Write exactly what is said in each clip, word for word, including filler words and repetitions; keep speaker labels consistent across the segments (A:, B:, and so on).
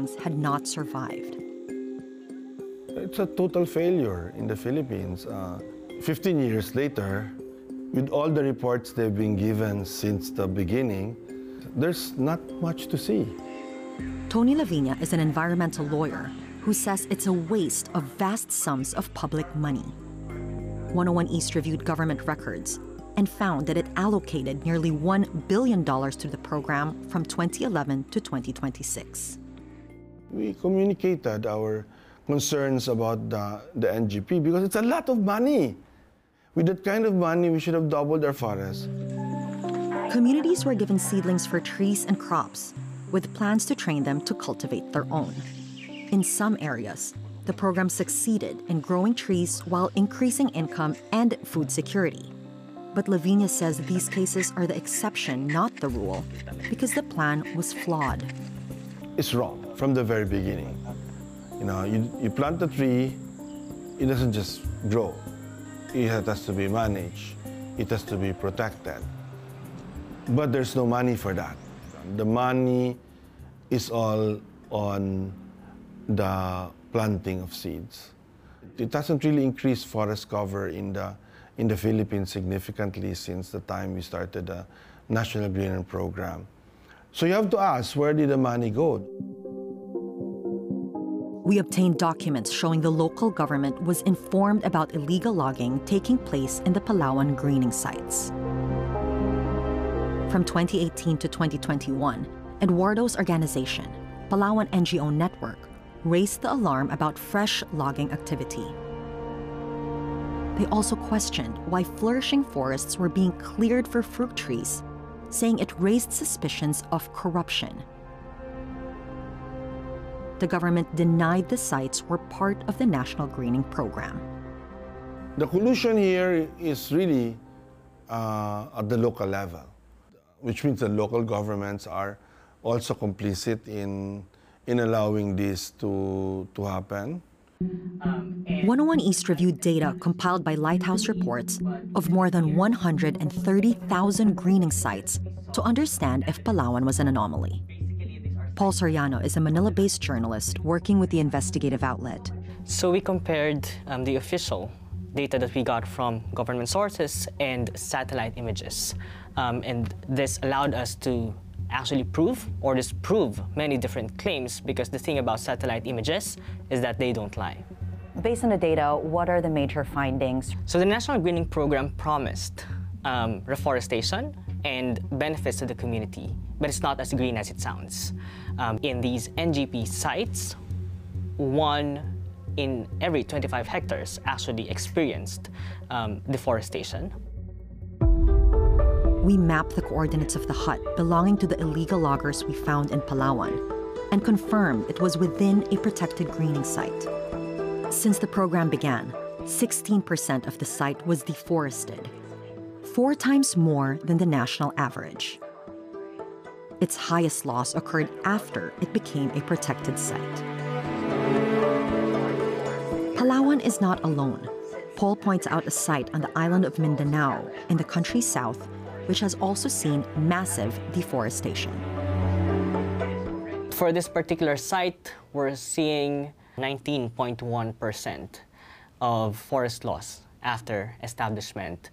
A: seedlings had not survived.
B: It's a total failure in the Philippines. Uh, fifteen years later, with all the reports they've been given since the beginning, there's not much to see.
A: Tony Lavina is an environmental lawyer who says it's a waste of vast sums of public money. one oh one East reviewed government records and found that it allocated nearly one billion dollars to the program from twenty eleven to twenty twenty-six.
B: We communicated our concerns about the, the N G P because it's a lot of money. With that kind of money, we should have doubled our forests.
A: Communities were given seedlings for trees and crops, with plans to train them to cultivate their own. In some areas, the program succeeded in growing trees while increasing income and food security. But Lavina says these cases are the exception, not the rule, because the plan was flawed.
B: It's wrong from the very beginning. You know, you, you plant a tree, it doesn't just grow. It has to be managed. It has to be protected. But there's no money for that. The money is all on the planting of seeds. It hasn't really increased forest cover in the, in the Philippines significantly since the time we started the National Greening Program. So you have to ask, where did the money go?
A: We obtained documents showing the local government was informed about illegal logging taking place in the Palawan greening sites. From twenty eighteen to twenty twenty-one, Eduardo's organization, Palawan N G O Network, raised the alarm about fresh logging activity. They also questioned why flourishing forests were being cleared for fruit trees, saying it raised suspicions of corruption. The government denied the sites were part of the National Greening Program.
B: The collusion here is really uh, at the local level, which means the local governments are also complicit in, in allowing this to, to happen.
A: one oh one East reviewed data compiled by Lighthouse Reports of more than one hundred thirty thousand greening sites to understand if Palawan was an anomaly. Paul Soriano is a Manila-based journalist working with the investigative outlet.
C: So we compared um, the official data that we got from government sources and satellite images. Um, and this allowed us to actually prove or disprove many different claims, because the thing about satellite images is that they don't lie.
D: Based on the data, what are the major findings?
C: So the National Greening Program promised um, reforestation and benefits to the community, but it's not as green as it sounds. Um, in these N G P sites, one in every twenty-five hectares actually experienced um, deforestation.
A: We mapped the coordinates of the hut belonging to the illegal loggers we found in Palawan and confirmed it was within a protected greening site. Since the program began, sixteen percent of the site was deforested, four times more than the national average. Its highest loss occurred after it became a protected site. Palawan is not alone. Paul points out a site on the island of Mindanao in the country's south, which has also seen massive deforestation.
C: For this particular site, we're seeing nineteen point one percent of forest loss after establishment.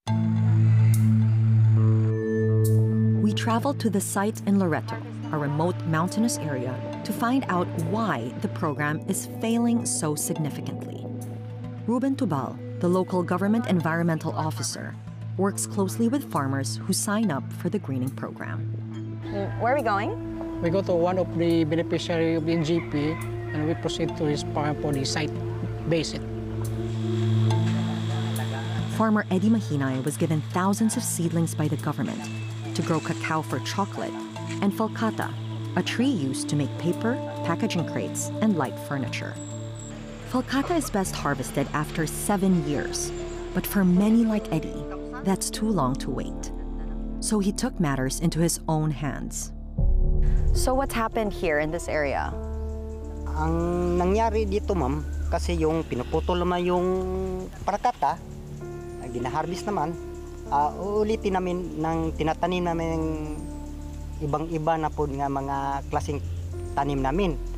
A: We traveled to the site in Loreto, a remote mountainous area, to find out why the program is failing so significantly. Ruben Tubal, the local government environmental officer, works closely with farmers who sign up for the greening program.
D: Where are we going?
E: We go to one of the beneficiaries of the N G P and we proceed to his farm for the site visit.
A: Farmer Eddie Mahinay was given thousands of seedlings by the government to grow cacao for chocolate and falcata, a tree used to make paper, packaging crates, and light furniture. Falcata is best harvested after seven years, but for many like Eddie, that's too long to wait. So he took matters into his own hands.
D: So what's happened here in this area?
F: Ang nangyari dito, ma'am, kasi yung pinuputol naman yung parakata, ginaharvest naman, uh, uulitin namin ng tinatanim namin ibang-iba na po nga mga klaseng tanim namin.